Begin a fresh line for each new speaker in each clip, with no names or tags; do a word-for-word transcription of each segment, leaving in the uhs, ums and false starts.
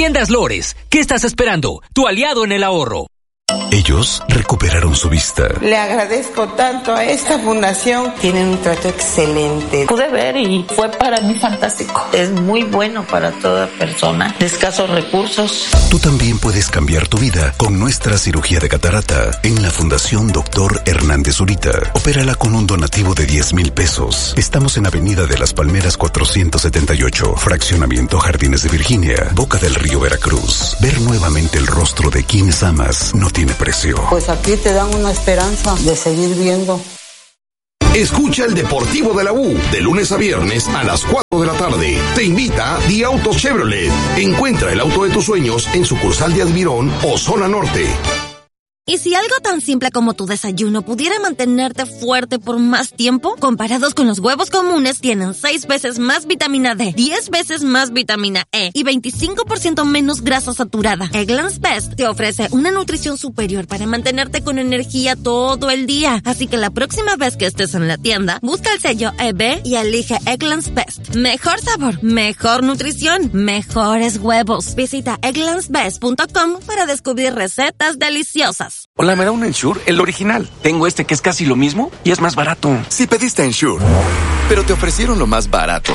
Tiendas Lores, ¿qué estás esperando? Tu aliado en el ahorro.
Ellos recuperaron su vista.
Le agradezco tanto a esta fundación. Tienen un trato excelente.
Pude ver y fue para mí fantástico. Es muy bueno para toda persona de escasos recursos.
Tú también puedes cambiar tu vida con nuestra cirugía de catarata en la Fundación Doctor Hernández Zurita. Opérala con un donativo de diez mil pesos. Estamos en Avenida de las Palmeras cuatrocientos setenta y ocho, Fraccionamiento Jardines de Virginia, Boca del Río, Veracruz. Ver nuevamente el rostro de quienes amas no tiene precio.
Pues aquí te dan una esperanza de seguir viendo.
Escucha el Deportivo de la U de lunes a viernes a las cuatro de la tarde. Te invita Di Autos Chevrolet. Encuentra el auto de tus sueños en sucursal de Admirón o Zona Norte.
¿Y si algo tan simple como tu desayuno pudiera mantenerte fuerte por más tiempo? Comparados con los huevos comunes, tienen seis veces más vitamina D, diez veces más vitamina E y veinticinco por ciento menos grasa saturada. Eggland's Best te ofrece una nutrición superior para mantenerte con energía todo el día. Así que la próxima vez que estés en la tienda, busca el sello E B y elige Eggland's Best. Mejor sabor, mejor nutrición, mejores huevos. Visita egglands best punto com para descubrir recetas deliciosas.
Hola, ¿me da un Ensure? El original. Tengo este que es casi lo mismo y es más barato.
Si pediste Ensure, pero te ofrecieron lo más barato.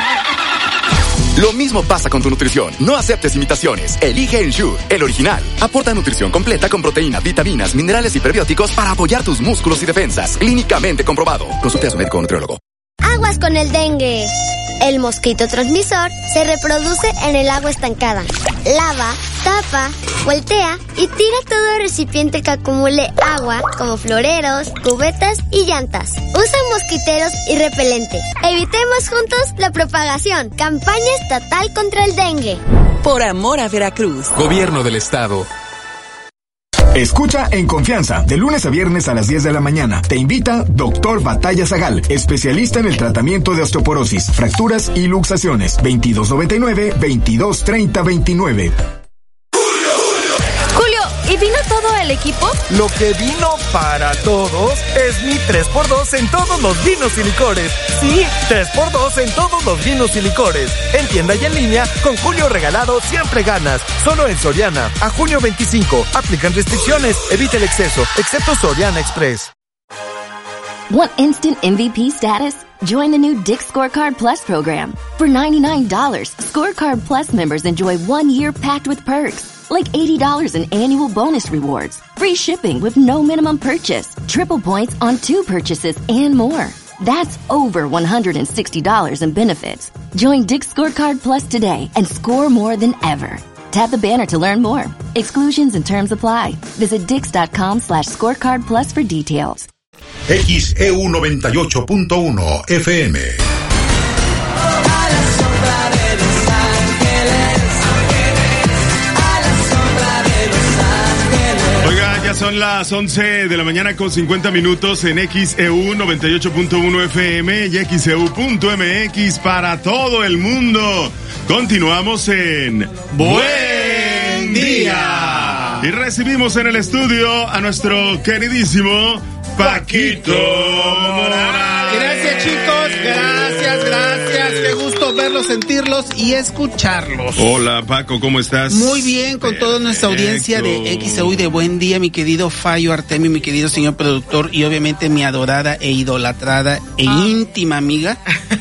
Lo mismo pasa con tu nutrición. No aceptes imitaciones. Elige Ensure, el original. Aporta nutrición completa con proteínas, vitaminas, minerales y prebióticos para apoyar tus músculos y defensas. Clínicamente comprobado. Consulte a su médico o nutriólogo.
Aguas con el dengue. El mosquito transmisor se reproduce en el agua estancada. Lava, tapa, voltea y tira todo recipiente que acumule agua, como floreros, cubetas y llantas. Usa mosquiteros y repelente. Evitemos juntos la propagación. Campaña estatal contra el dengue.
Por amor a Veracruz.
Gobierno del Estado.
Escucha En Confianza, de lunes a viernes a las diez de la mañana. Te invita Doctor Batalla Zagal, especialista en el tratamiento de osteoporosis, fracturas y luxaciones. veintidós noventa y nueve, veintidós treinta veintinueve.
¿Y vino todo el equipo?
Lo que vino para todos es mi tres por dos en todos los vinos y licores. Sí, tres por dos en todos los vinos y licores. En tienda y en línea, con Julio regalado siempre ganas. Solo en Soriana. A junio veinticinco. Aplican restricciones. Evita el exceso. Excepto Soriana Express.
Want instant M V P status? Join the new Dick's Scorecard Plus program. For ninety-nine dollars, Scorecard Plus members enjoy one year packed with perks, like eighty dollars in annual bonus rewards, free shipping with no minimum purchase, triple points on two purchases, and more. That's over one hundred sixty dollars in benefits. Join Dick's Scorecard Plus today and score more than ever. Tap the banner to learn more. Exclusions and terms apply. Visit dix.com slash scorecard plus for details.
X E U noventa y ocho punto uno F M.
Oiga, ya son las once de la mañana con cincuenta minutos en X E U noventa y ocho punto uno F M y X E U punto M X para todo el mundo. Continuamos en Buen Día. Y recibimos en el estudio a nuestro queridísimo Paquito Morales.
Gracias, chicos, gracias, gracias. Qué gusto verlos, sentirlos y escucharlos.
Hola, Paco, ¿cómo estás?
Muy bien, con toda nuestra audiencia de X E U y de Buen Día, mi querido Fayo Artemio, mi querido señor productor y obviamente mi adorada e idolatrada e ah. íntima amiga,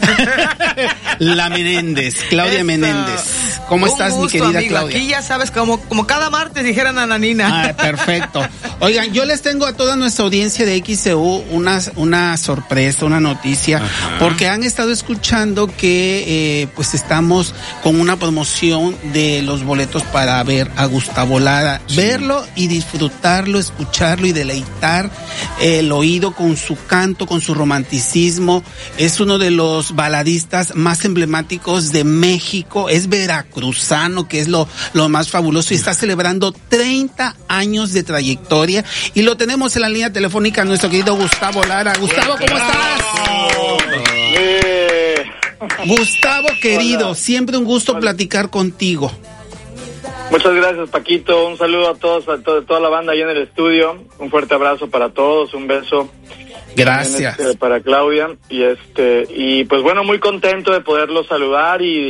la Menéndez, Claudia Esto. Menéndez. ¿Cómo
Un
estás,
gusto,
mi querida
amigo.
Claudia?
Aquí ya sabes, como, como cada martes dijeran a la Nina.
Ah, perfecto. Oigan, yo les tengo a toda nuestra audiencia de X E U una, una sorpresa, una noticia, Ajá. porque han estado escuchando que eh, pues estamos con una promoción de los boletos para ver a Gustavo Lara. Sí. Verlo y disfrutarlo, escucharlo y deleitar el oído con su canto, con su romanticismo. Es uno de los baladistas más emblemáticos de México. Es veracruzano, que es lo, lo más fabuloso, y está celebrando treinta años de trayectoria, y lo tenemos en la línea telefónica, nuestro querido Gustavo Lara. Gustavo, ¿cómo estás?
Eh.
Gustavo, querido, Hola. Siempre un gusto Hola. platicar contigo.
Muchas gracias, Paquito. Un saludo a todos, a to- toda la banda ahí en el estudio. Un fuerte abrazo para todos, un beso.
Gracias.
Este, para Claudia. Y este, y pues bueno, muy contento de poderlos saludar y,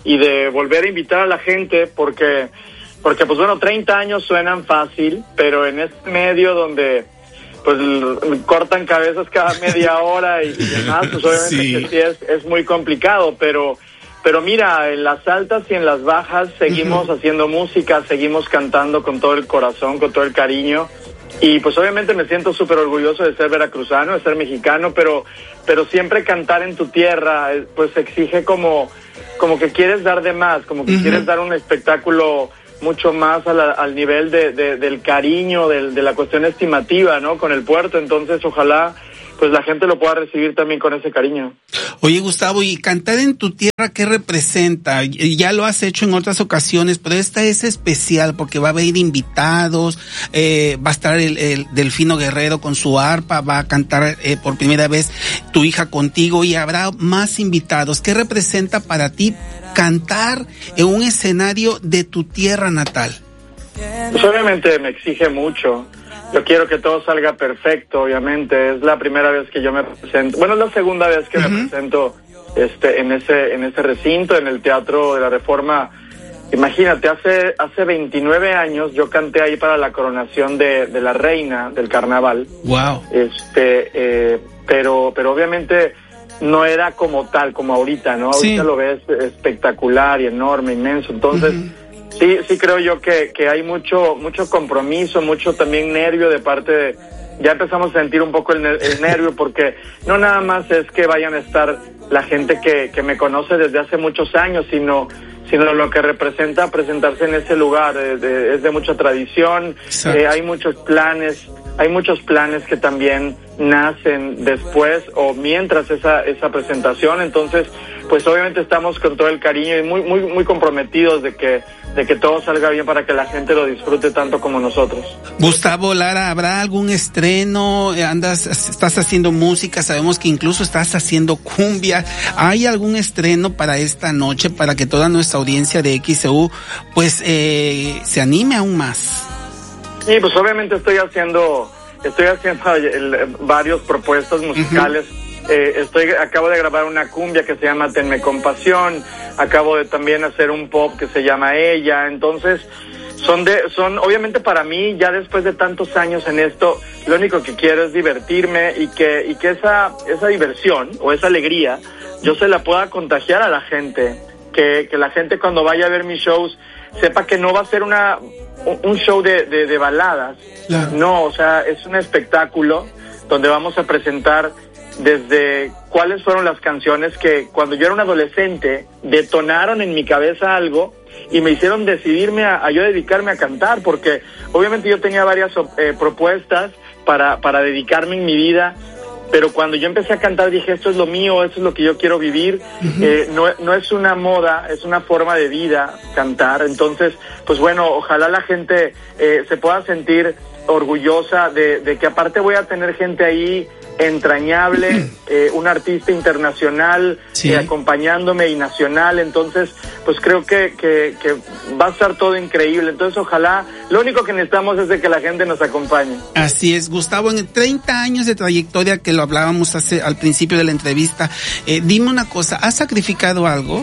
y de volver a invitar a la gente, porque, porque pues bueno, treinta años suenan fácil, pero en este medio donde pues cortan cabezas cada media hora y, y demás, pues obviamente sí, que sí es, es muy complicado, pero pero mira, en las altas y en las bajas seguimos uh-huh. haciendo música, seguimos cantando con todo el corazón, con todo el cariño, y pues obviamente me siento súper orgulloso de ser veracruzano, de ser mexicano, pero pero siempre cantar en tu tierra pues exige como como que quieres dar de más, como que uh-huh. quieres dar un espectáculo mucho más a la, al nivel de, de del cariño, de, de la cuestión estimativa, ¿no? Con el puerto, entonces ojalá pues la gente lo pueda recibir también con ese cariño.
Oye, Gustavo, ¿y cantar en tu tierra qué representa? Ya lo has hecho en otras ocasiones, pero esta es especial porque va a haber invitados, eh, va a estar el, el Delfino Guerrero con su arpa, va a cantar eh, por primera vez tu hija contigo y habrá más invitados. ¿Qué representa para ti cantar en un escenario de tu tierra natal?
Pues obviamente me exige mucho. Yo quiero que todo salga perfecto, obviamente. Es la primera vez que yo me presento, bueno, es la segunda vez que uh-huh. me presento este en ese en ese recinto, en el Teatro de la Reforma. Imagínate, hace hace veintinueve años yo canté ahí para la coronación de, de la reina del carnaval.
Wow.
Este, eh, pero pero obviamente no era como tal, como ahorita, ¿no? Ahorita sí. lo ves espectacular y enorme, inmenso. Entonces, uh-huh. Sí, sí creo yo que, que hay mucho mucho compromiso, mucho también nervio de parte de... Ya empezamos a sentir un poco el, el nervio porque no nada más es que vayan a estar la gente que, que me conoce desde hace muchos años, sino sino lo que representa presentarse en ese lugar. Eh, de, es de mucha tradición, eh, hay muchos planes, hay muchos planes que también nacen después o mientras esa esa presentación, entonces pues obviamente estamos con todo el cariño y muy muy muy comprometidos de que de que todo salga bien para que la gente lo disfrute tanto como nosotros.
Gustavo Lara, ¿habrá algún estreno? Andas, estás haciendo música, sabemos que incluso estás haciendo cumbia. ¿Hay algún estreno para esta noche para que toda nuestra audiencia de X E U pues eh, se anime aún más?
Sí, pues obviamente estoy haciendo estoy haciendo el, varios propuestas musicales. Uh-huh. Eh, estoy, acabo de grabar una cumbia que se llama Tenme Compasión, acabo de también hacer un pop que se llama Ella, entonces son de, son, obviamente para mí, ya después de tantos años en esto, lo único que quiero es divertirme y que, y que esa, esa diversión o esa alegría, yo se la pueda contagiar a la gente, que, que la gente cuando vaya a ver mis shows, sepa que no va a ser una, un show de, de, de baladas, claro. No, o sea, es un espectáculo donde vamos a presentar desde cuáles fueron las canciones que cuando yo era un adolescente detonaron en mi cabeza algo y me hicieron decidirme a, a yo dedicarme a cantar, porque obviamente yo tenía varias eh, propuestas para, para dedicarme en mi vida, pero cuando yo empecé a cantar dije, esto es lo mío, esto es lo que yo quiero vivir. Uh-huh. eh, no, no es una moda, es una forma de vida cantar, entonces pues bueno, ojalá la gente eh, se pueda sentir orgullosa de, de que aparte voy a tener gente ahí entrañable, eh, un artista internacional sí. eh, acompañándome y nacional, entonces pues creo que, que, que va a estar todo increíble, entonces ojalá, lo único que necesitamos es de que la gente nos acompañe.
Así es, Gustavo, en treinta años de trayectoria que lo hablábamos hace al principio de la entrevista, eh, dime una cosa, ¿has sacrificado algo?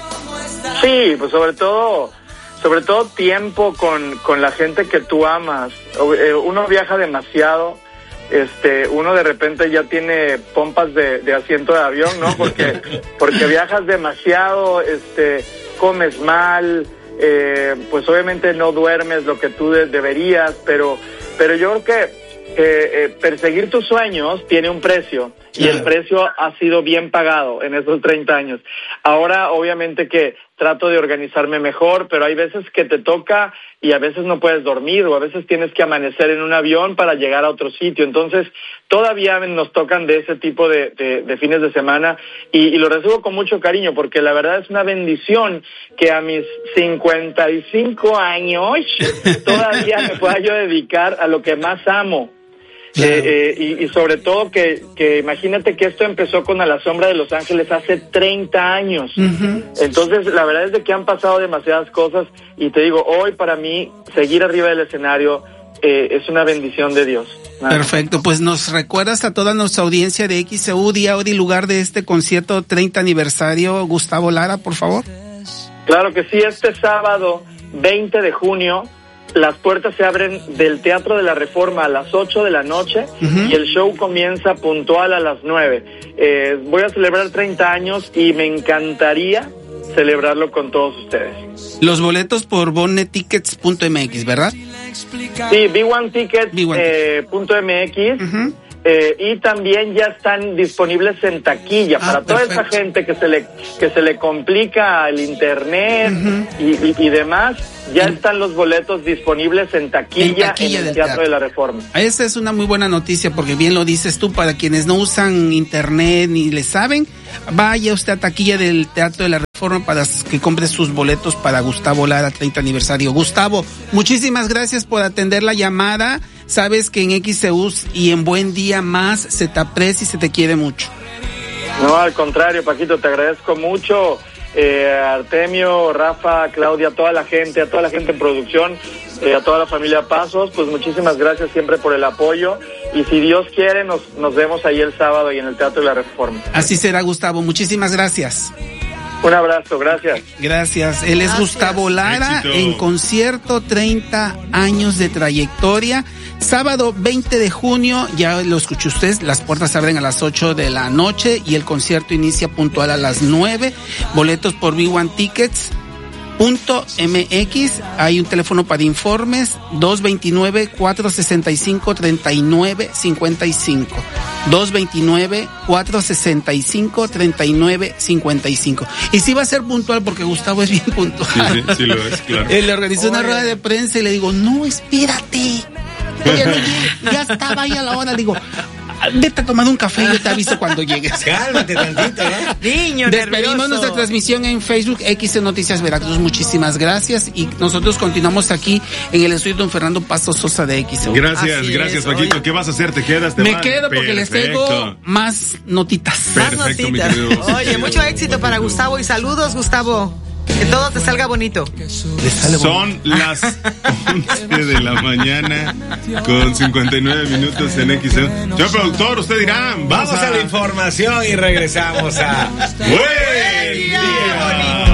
Sí, pues sobre todo sobre todo tiempo con, con la gente que tú amas. Uno viaja demasiado, este, uno de repente ya tiene pompas de, de asiento de avión, ¿no? Porque, porque viajas demasiado, este, comes mal, eh, pues obviamente no duermes lo que tú de, deberías, pero, pero yo creo que eh, eh, perseguir tus sueños tiene un precio. Y el precio ha sido bien pagado en esos treinta años. Ahora, obviamente que trato de organizarme mejor, pero hay veces que te toca y a veces no puedes dormir o a veces tienes que amanecer en un avión para llegar a otro sitio. Entonces, todavía nos tocan de ese tipo de, de, de fines de semana y, y lo recibo con mucho cariño porque la verdad es una bendición que a mis cincuenta y cinco años todavía me pueda yo dedicar a lo que más amo. Claro. Eh, eh, y, y sobre todo que, que imagínate que esto empezó con A la Sombra de Los Ángeles hace treinta años. Uh-huh. Entonces la verdad es de que han pasado demasiadas cosas y te digo, hoy para mí seguir arriba del escenario eh, es una bendición de Dios. Nada.
Perfecto, pues nos recuerdas a toda nuestra audiencia de X E U, día, hora y lugar de este concierto treinta aniversario, Gustavo Lara, por favor.
Claro que sí, este sábado veinte de junio las puertas se abren del Teatro de la Reforma a las ocho de la noche uh-huh. y el show comienza puntual a las nueve. Eh, voy a celebrar treinta años y me encantaría celebrarlo con todos ustedes.
Los boletos por bonnet tickets punto m x, ¿verdad?
Sí, B uno tickets punto m x. Uh-huh. Eh, y también ya están disponibles en taquilla ah, para toda perfecto. Esa gente que se le que se le complica el internet uh-huh. y, y, y demás. Ya uh-huh. están los boletos disponibles en taquilla en, taquilla en el Teatro, Teatro de la Reforma.
Esa es una muy buena noticia porque bien lo dices tú, para quienes no usan internet ni le saben, vaya usted a taquilla del Teatro de la Reforma para que compre sus boletos para Gustavo Lara treinta aniversario. Gustavo, muchísimas gracias por atender la llamada. Sabes que en X E U y en Buen Día Más se te aprecia y se te quiere mucho.
No, al contrario, Paquito, te agradezco mucho. Eh, Artemio, Rafa, Claudia, a toda la gente, a toda la gente en producción, eh, a toda la familia Pasos, pues muchísimas gracias siempre por el apoyo. Y si Dios quiere, nos, nos vemos ahí el sábado y en el Teatro de la Reforma.
Así será, Gustavo. Muchísimas gracias.
Un abrazo, gracias.
Gracias. Él es gracias. Gustavo Lara, éxito. En concierto, treinta años de trayectoria. Sábado veinte de junio, ya lo escuchó usted, las puertas se abren a las ocho de la noche y el concierto inicia puntual a las nueve. Boletos por B uno tickets punto m x. Hay un teléfono para informes, dos dos nueve, cuatro seis cinco, tres nueve cinco cinco. dos dos nueve, cuatro seis cinco, tres nueve cinco cinco. Y sí va a ser puntual porque Gustavo es bien puntual.
Sí, sí, sí lo es, claro.
Él le organizó Oye. una rueda de prensa y le digo, no, espérate. Oye, no llegue, ya estaba ahí a la hora, digo, vete a tomar un café y yo te aviso cuando llegues.
Cálmate tantito, ¿no? Niño,
despedimos nervioso. Nuestra transmisión en Facebook, X E Noticias Veracruz. Muchísimas gracias. Y nosotros continuamos aquí en el estudio Don Fernando Paso Sosa de X E.
Gracias, Así gracias, es, Paquito. Oye. ¿Qué vas a hacer? ¿Te quedas? Te
Me
van?
quedo porque Perfecto. Les traigo más notitas.
Perfecto,
más notitas. Oye, mucho éxito para Gustavo y saludos, Gustavo. Que todo te salga bonito.
Son las once de la mañana con cincuenta y nueve minutos en X E U. Señor productor, usted dirá,
vamos a... a la información y regresamos a...